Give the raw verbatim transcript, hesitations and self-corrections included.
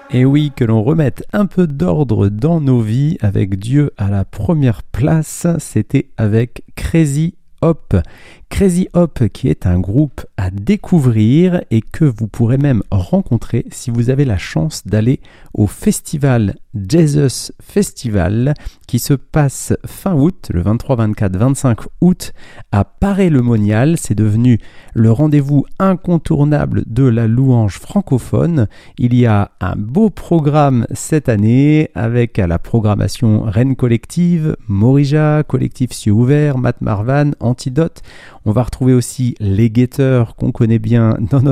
Et oui, que l'on remette un peu d'ordre dans nos vies avec Dieu à la première place, c'était avec Crazy Hop. Crazy Hop qui est un groupe à découvrir et que vous pourrez même rencontrer si vous avez la chance d'aller au festival Jesus Festival qui se passe fin août, le vingt-trois, vingt-quatre, vingt-cinq août à Paray-le-Monial. C'est devenu le rendez-vous incontournable de la louange francophone. Il y a un beau programme cette année avec à la programmation Rennes Collective, Morija, Collectif Cieux Ouverts, Matt Marvan, Antidote. On va retrouver aussi les guetteurs qu'on connaît bien dans notre